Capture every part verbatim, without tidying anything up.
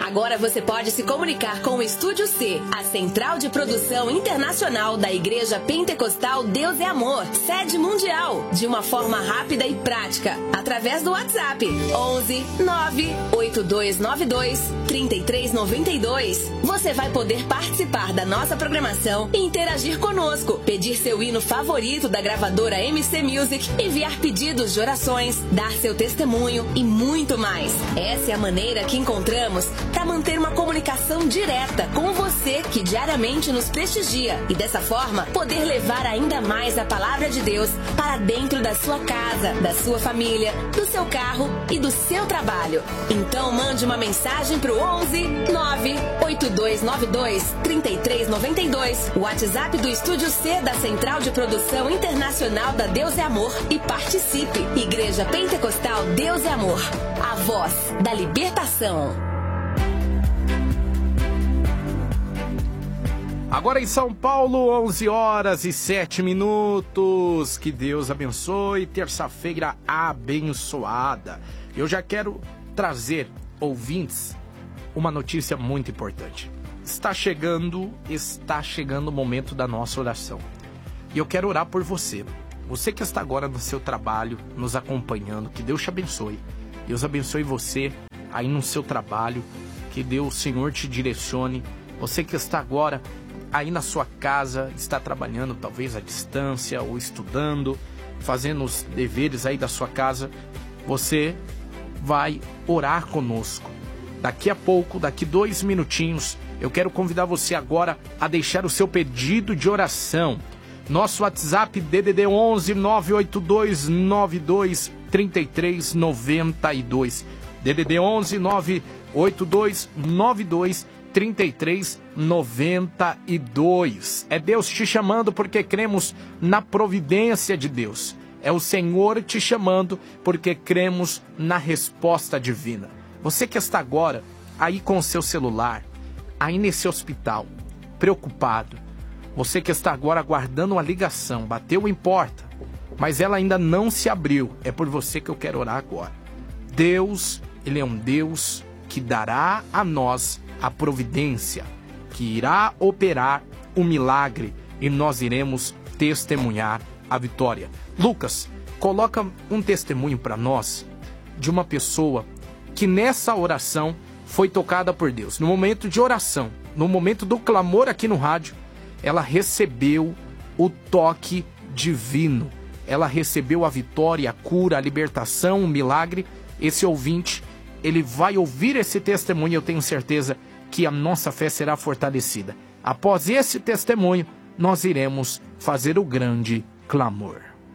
Agora você pode se comunicar com o Estúdio C, a central de produção internacional da Igreja Pentecostal Deus é Amor, sede mundial, de uma forma rápida e prática, através do WhatsApp onze nove oito dois nove dois três três nove dois. Você vai poder participar da nossa programação e interagir conosco, pedir seu hino favorito da gravadora M C Music, enviar pedidos de orações, dar seu testemunho e muito mais. Essa é a maneira que encontramos para manter uma comunicação direta com você que diariamente nos prestigia e dessa forma poder levar ainda mais a palavra de Deus para dentro da sua casa, da sua família, do seu carro e do seu trabalho. Então mande uma mensagem para o onze nove oito dois nove dois três três nove dois, o WhatsApp do Estúdio C da Central de Produção Internacional da Deus é Amor e participe. Igreja Pentecostal Deus é Amor, a voz da libertação. Agora em São Paulo, onze horas e sete minutos. Que Deus abençoe. Terça-feira abençoada. Eu já quero trazer, ouvintes, uma notícia muito importante. Está chegando, está chegando o momento da nossa oração. E eu quero orar por você. Você que está agora no seu trabalho, nos acompanhando. Que Deus te abençoe. Deus abençoe você aí no seu trabalho. Que Deus, o Senhor, te direcione. Você que está agora aí na sua casa, está trabalhando talvez à distância ou estudando, fazendo os deveres aí da sua casa, você vai orar conosco. Daqui a pouco, daqui dois minutinhos, eu quero convidar você agora a deixar o seu pedido de oração. Nosso WhatsApp D D D onze nove oito dois nove dois três três nove dois. D D D onze nove oito dois nove dois três três nove dois. É Deus te chamando porque cremos na providência de Deus. É o Senhor te chamando porque cremos na resposta divina. Você que está agora aí com o seu celular, aí nesse hospital, preocupado. Você que está agora aguardando uma ligação, bateu em porta, mas ela ainda não se abriu. É por você que eu quero orar agora. Deus, Ele é um Deus que dará a nós a providência, que irá operar o milagre e nós iremos testemunhar a vitória. Lucas, coloca um testemunho para nós de uma pessoa que nessa oração foi tocada por Deus. No momento de oração, no momento do clamor aqui no rádio, ela recebeu o toque divino. Ela recebeu a vitória, a cura, a libertação, o milagre. Esse ouvinte, ele vai ouvir esse testemunho, eu tenho certeza que a nossa fé será fortalecida. Após esse testemunho, nós iremos fazer o grande clamor.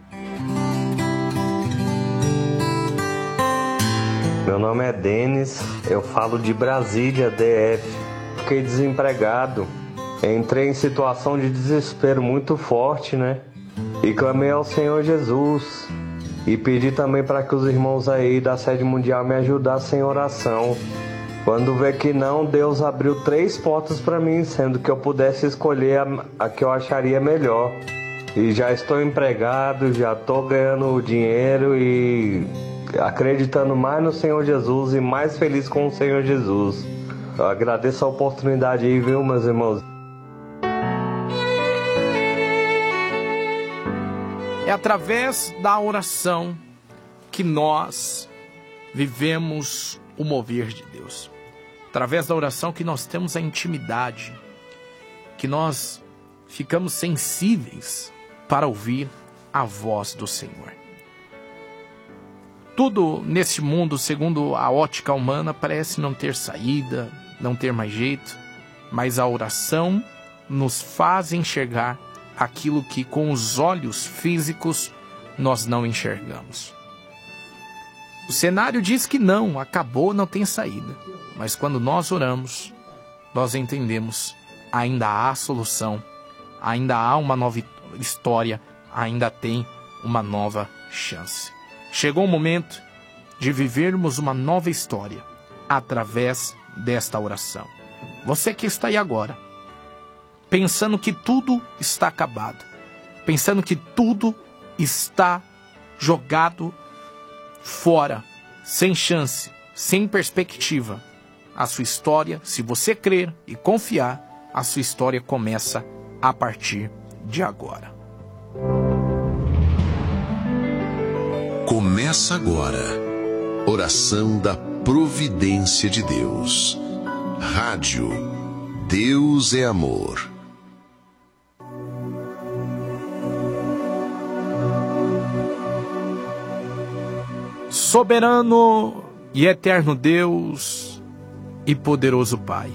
Meu nome é Denis, eu falo de Brasília, D F. Fiquei desempregado, entrei em situação de desespero muito forte, né? E clamei ao Senhor Jesus. E pedi também para que os irmãos aí da sede mundial me ajudassem em oração. Quando vê que não, Deus abriu três portas para mim, sendo que eu pudesse escolher a, a que eu acharia melhor. E já estou empregado, já estou ganhando dinheiro e acreditando mais no Senhor Jesus e mais feliz com o Senhor Jesus. Eu agradeço a oportunidade aí, viu, meus irmãos? É através da oração que nós vivemos o mover de Deus. Através da oração que nós temos a intimidade, que nós ficamos sensíveis para ouvir a voz do Senhor. Tudo nesse mundo, segundo a ótica humana, parece não ter saída, não ter mais jeito, mas a oração nos faz enxergar aquilo que com os olhos físicos nós não enxergamos. O cenário diz que não, acabou, não tem saída. Mas quando nós oramos, nós entendemos, ainda há solução, ainda há uma nova história, ainda tem uma nova chance. Chegou o momento de vivermos uma nova história através desta oração. Você que está aí agora, pensando que tudo está acabado, pensando que tudo está jogado fora, sem chance, sem perspectiva, a sua história, se você crer e confiar, a sua história começa a partir de agora. Começa agora. Oração da Providência de Deus. Rádio Deus é Amor. Soberano e eterno Deus e poderoso Pai,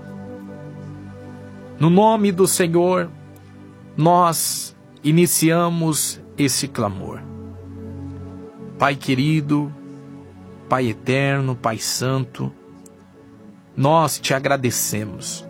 no nome do Senhor, nós iniciamos esse clamor. Pai querido, Pai eterno, Pai santo, nós te agradecemos.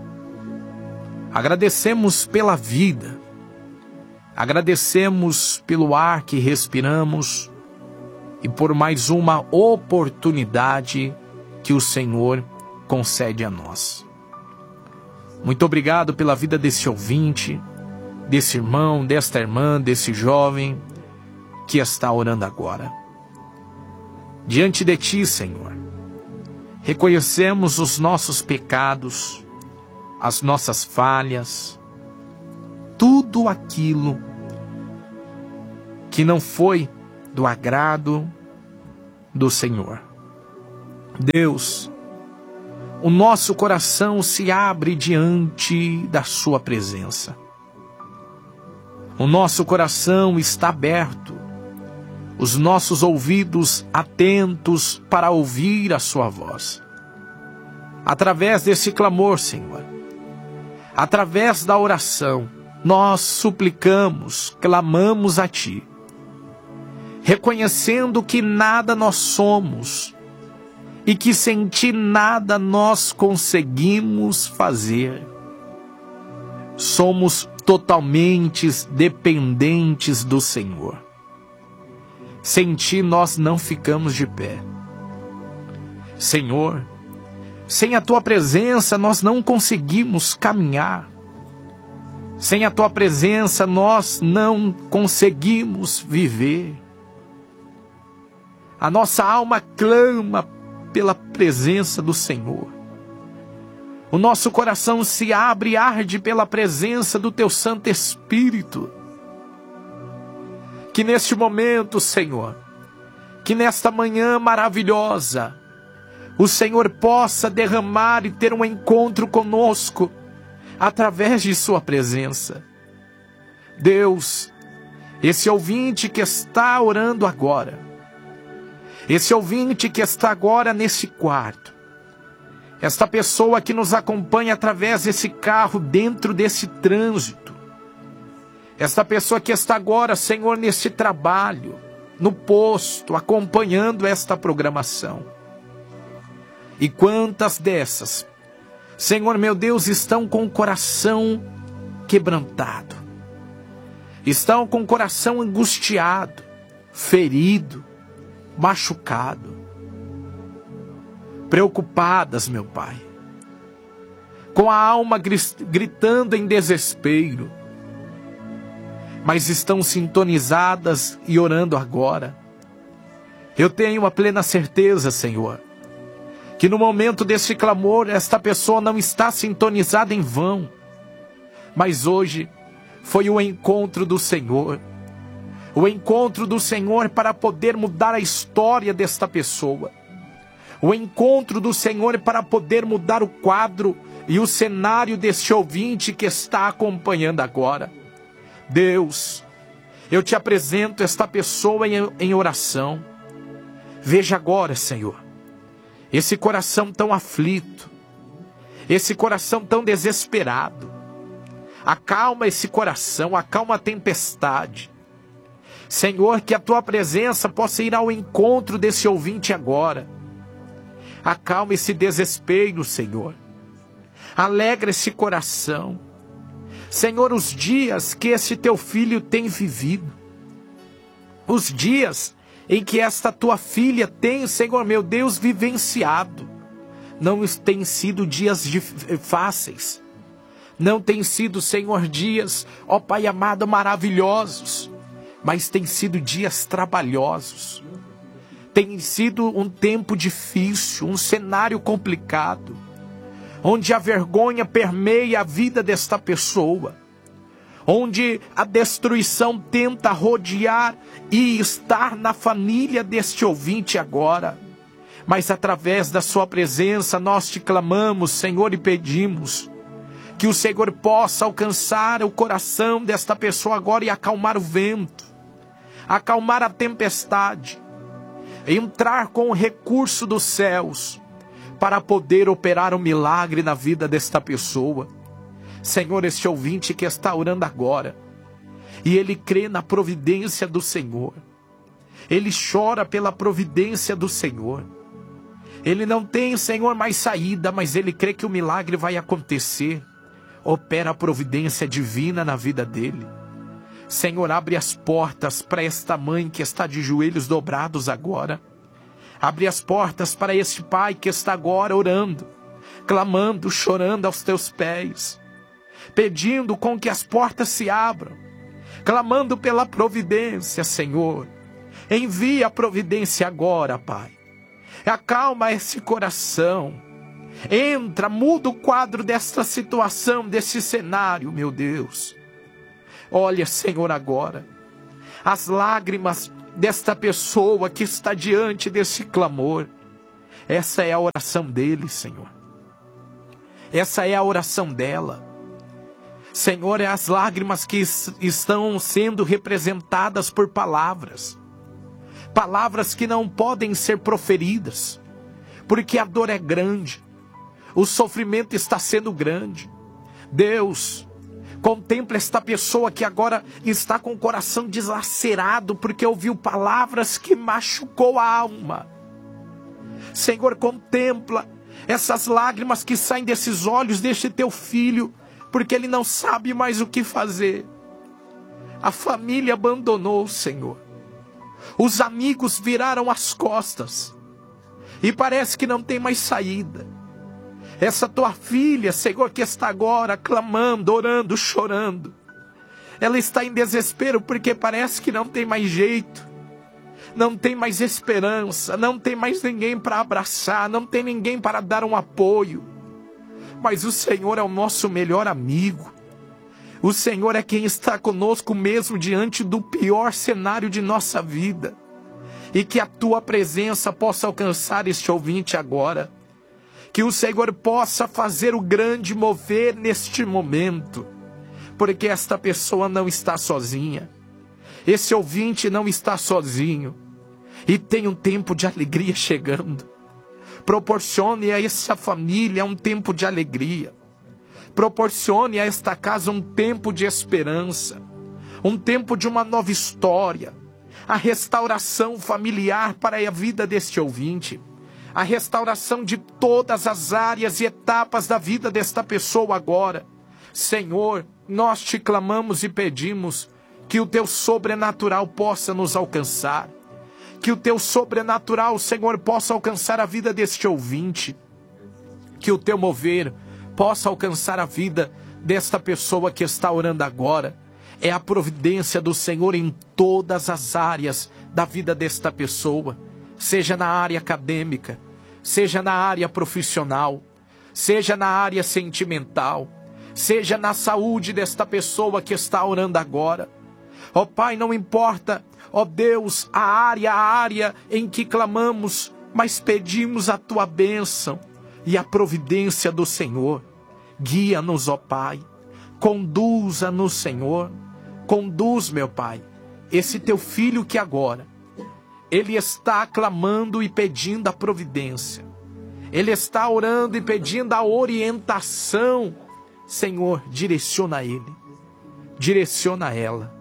Agradecemos pela vida, agradecemos pelo ar que respiramos e por mais uma oportunidade que o Senhor concede a nós. Muito obrigado pela vida desse ouvinte, desse irmão, desta irmã, desse jovem que está orando agora. Diante de ti, Senhor, reconhecemos os nossos pecados, as nossas falhas, tudo aquilo que não foi do agrado do Senhor. Deus, o nosso coração se abre diante da sua presença. O nosso coração está aberto, os nossos ouvidos atentos para ouvir a sua voz. Através desse clamor, Senhor, através da oração, nós suplicamos, clamamos a ti, reconhecendo que nada nós somos e que sem ti nada nós conseguimos fazer. Somos totalmente dependentes do Senhor. Sem ti nós não ficamos de pé. Senhor, sem a tua presença nós não conseguimos caminhar. Sem a tua presença nós não conseguimos viver. A nossa alma clama pela presença do Senhor. O nosso coração se abre e arde pela presença do teu Santo Espírito. Que neste momento, Senhor, que nesta manhã maravilhosa, o Senhor possa derramar e ter um encontro conosco através de sua presença. Deus, esse ouvinte que está orando agora, esse ouvinte que está agora nesse quarto, esta pessoa que nos acompanha através desse carro, dentro desse trânsito, esta pessoa que está agora, Senhor, nesse trabalho, no posto, acompanhando esta programação. E quantas dessas, Senhor meu Deus, estão com o coração quebrantado, estão com o coração angustiado, ferido, machucado, preocupadas, meu Pai, com a alma gritando em desespero, mas estão sintonizadas e orando agora. Eu tenho a plena certeza, Senhor, que no momento deste clamor, esta pessoa não está sintonizada em vão, mas hoje foi o encontro do Senhor, o encontro do Senhor para poder mudar a história desta pessoa, o encontro do Senhor para poder mudar o quadro e o cenário deste ouvinte que está acompanhando agora. Deus, eu te apresento esta pessoa em, em oração. Veja agora, Senhor, esse coração tão aflito, esse coração tão desesperado. Acalma esse coração, acalma a tempestade. Senhor, que a tua presença possa ir ao encontro desse ouvinte agora. Acalma esse desespero, Senhor. Alegra esse coração. Senhor, os dias que esse teu filho tem vivido, os dias em que esta tua filha tem, Senhor meu Deus, vivenciado, não têm sido dias fáceis. Não têm sido, Senhor, dias, ó Pai amado, maravilhosos, mas têm sido dias trabalhosos. Tem sido um tempo difícil, um cenário complicado, onde a vergonha permeia a vida desta pessoa, onde a destruição tenta rodear e estar na família deste ouvinte agora. Mas através da sua presença nós te clamamos, Senhor, e pedimos que o Senhor possa alcançar o coração desta pessoa agora e acalmar o vento, acalmar a tempestade, entrar com o recurso dos céus para poder operar um milagre na vida desta pessoa. Senhor, este ouvinte que está orando agora, e ele crê na providência do Senhor, ele chora pela providência do Senhor, ele não tem, Senhor, mais saída, mas ele crê que o milagre vai acontecer. Opera a providência divina na vida dele. Senhor, abre as portas para esta mãe que está de joelhos dobrados agora. Abre as portas para este pai que está agora orando, clamando, chorando aos teus pés, pedindo com que as portas se abram, clamando pela providência, Senhor. Envia a providência agora, Pai. Acalma esse coração. Entra, muda o quadro desta situação, desse cenário, meu Deus. Olha, Senhor, agora as lágrimas desta pessoa que está diante desse clamor. Essa é a oração dele, Senhor. Essa é a oração dela. Senhor, é as lágrimas que estão sendo representadas por palavras. Palavras que não podem ser proferidas, porque a dor é grande, o sofrimento está sendo grande. Deus, contempla esta pessoa que agora está com o coração dilacerado, porque ouviu palavras que machucou a alma. Senhor, contempla essas lágrimas que saem desses olhos deste teu filho, porque ele não sabe mais o que fazer. A família abandonou, Senhor. Os amigos viraram as costas. E parece que não tem mais saída. Essa tua filha, Senhor, que está agora clamando, orando, chorando. Ela está em desespero porque parece que não tem mais jeito. Não tem mais esperança. Não tem mais ninguém para abraçar. Não tem ninguém para dar um apoio. Mas o Senhor é o nosso melhor amigo. O Senhor é quem está conosco mesmo diante do pior cenário de nossa vida. E que a tua presença possa alcançar este ouvinte agora. Que o Senhor possa fazer o grande mover neste momento. Porque esta pessoa não está sozinha. Esse ouvinte não está sozinho. E tem um tempo de alegria chegando. Proporcione a essa família um tempo de alegria. Proporcione a esta casa um tempo de esperança, um tempo de uma nova história, a restauração familiar para a vida deste ouvinte, a restauração de todas as áreas e etapas da vida desta pessoa agora. Senhor, nós te clamamos e pedimos que o teu sobrenatural possa nos alcançar, que o teu sobrenatural, Senhor, possa alcançar a vida deste ouvinte, que o teu mover possa alcançar a vida desta pessoa que está orando agora. É a providência do Senhor em todas as áreas da vida desta pessoa, seja na área acadêmica, seja na área profissional, seja na área sentimental, seja na saúde desta pessoa que está orando agora. Ó Pai, não importa, ó Deus, a área, a área em que clamamos, mas pedimos a tua bênção e a providência do Senhor. Guia-nos, ó Pai, conduza-nos, Senhor, conduz, meu Pai, esse teu filho que agora, ele está clamando e pedindo a providência, ele está orando e pedindo a orientação. Senhor, direciona ele, direciona ela,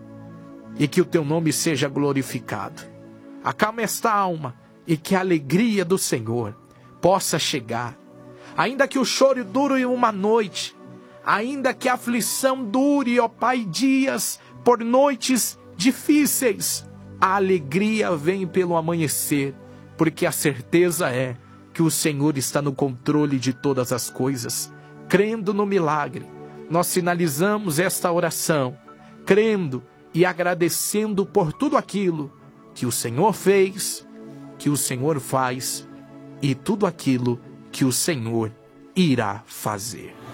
e que o teu nome seja glorificado. Acalma esta alma e que a alegria do Senhor possa chegar. Ainda que o choro dure uma noite, ainda que a aflição dure, ó Pai, dias por noites difíceis, a alegria vem pelo amanhecer, porque a certeza é que o Senhor está no controle de todas as coisas. Crendo no milagre, nós finalizamos esta oração, crendo e agradecendo por tudo aquilo que o Senhor fez que o Senhor faz e tudo aquilo que o Senhor irá fazer.